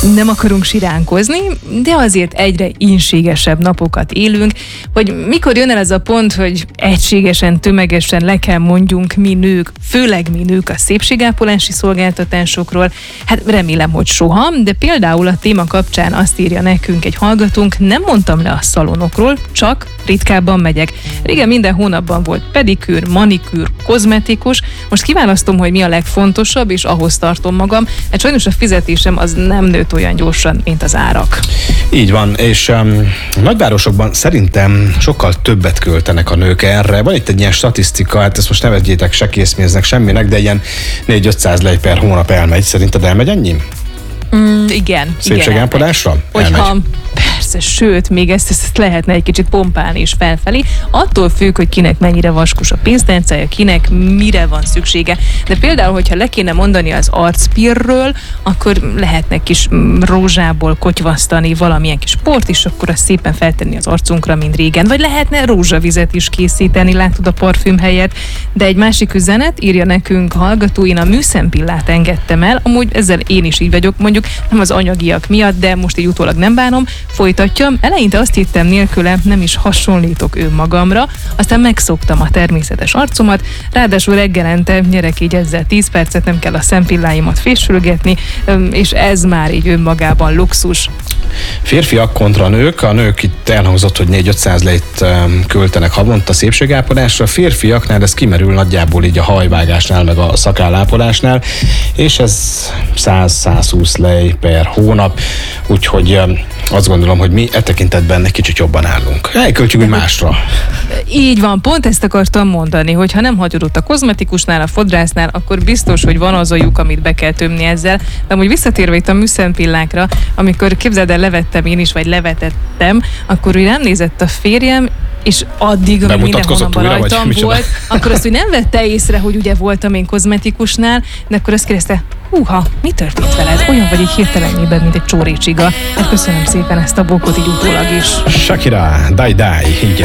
Nem akarunk siránkozni, de azért egyre ínségesebb napokat élünk, hogy mikor jön el ez a pont, hogy egységesen, tömegesen le kell mondjunk mi nők, főleg mi nők a szépségápolási szolgáltatásokról. Hát remélem, hogy soha, de például a téma kapcsán azt írja nekünk egy hallgatónk, nem mondtam le a szalonokról, csak ritkábban megyek. Régen minden hónapban volt pedikűr, manikűr, kozmetikus, most kiválasztom, hogy mi a legfontosabb, és ahhoz tartom magam. Hát sajnos a fizetésem az nem nőtt olyan gyorsan, mint az árak. Így van, és nagyvárosokban szerintem sokkal többet költenek a nők erre. Van itt egy ilyen statisztika, hát ezt most ne vegyétek se készpénznek, semminek, de ilyen 400-500 lej per hónap elmegy. Szerinted elmegy ennyi? Igen. Szépségápolásra? Hogyha persze, sőt, még ezt lehetne egy kicsit pompálni is felfelé. Attól függ, hogy kinek mennyire vaskos a pénztárcája, kinek mire van szüksége. De például, hogyha le kéne mondani az arcpirről, akkor lehetne kis rózsából kotyvasztani valamilyen kis port is, akkor azt szépen feltenni az arcunkra, mint régen. Vagy lehetne rózsavizet is készíteni, látod, a parfüm helyett. De egy másik üzenet, írja nekünk a hallgató, én a műszempillát engedtem el, amúgy ezzel én is így vagyok, mondjuk nem az anyagiak miatt, de most így utólag nem bánom. Folytatjam, eleinte azt hittem nélküle, nem is hasonlítok önmagamra, aztán megszoktam a természetes arcomat, ráadásul reggelente nyerek így ezzel 10 percet, nem kell a szempilláimat fésülgetni, és ez már így önmagában luxus. Férfiak kontra nők, a nők itt elhangzott, hogy 400-500 lejt költenek havonta szépségápolásra, a férfiaknál ez kimerül nagyjából így a hajvágásnál, meg a szakállápolásnál, és ez 100-120 lej per hónap, úgyhogy azt gondolom, hogy mi e tekintetben egy kicsit jobban állunk. Elköltjük úgy másra. Így van, pont ezt akartam mondani, hogy ha nem hagyod ott a kozmetikusnál, a fodrásznál, akkor biztos, hogy van az a lyuk, amit be kell tömni ezzel. De amúgy visszatérve itt a műszempillákra, amikor képzeld el, levettem én is, vagy levetettem, akkor úgy rám nézett a férjem, és addig, amíg minden hónapban rajtam volt, akkor azt úgy nem vette észre, hogy ugye voltam én kozmetikusnál, de akkor azt kérdezte, húha, mi történt veled? Olyan vagy így hirtelenjében, mint egy csórécsiga. Hát köszönöm szépen ezt a bókot így utólag is. Shakira, die, így